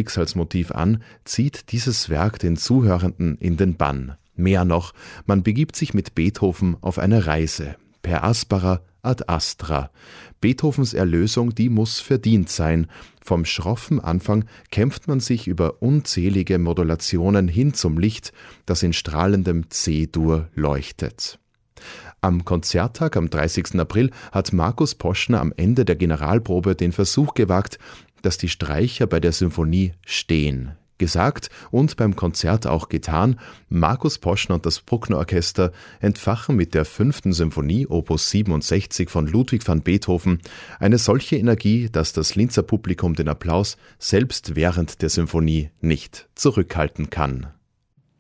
Schicksalsmotiv an, zieht dieses Werk den Zuhörenden in den Bann. Mehr noch, man begibt sich mit Beethoven auf eine Reise. Per aspera ad astra. Beethovens Erlösung, die muss verdient sein. Vom schroffen Anfang kämpft man sich über unzählige Modulationen hin zum Licht, das in strahlendem C-Dur leuchtet. Am Konzerttag am 30. April hat Markus Poschner am Ende der Generalprobe den Versuch gewagt, dass die Streicher bei der Symphonie stehen. Gesagt und beim Konzert auch getan, Markus Poschner und das Bruckner-Orchester entfachen mit der 5. Symphonie Opus 67 von Ludwig van Beethoven eine solche Energie, dass das Linzer Publikum den Applaus selbst während der Symphonie nicht zurückhalten kann.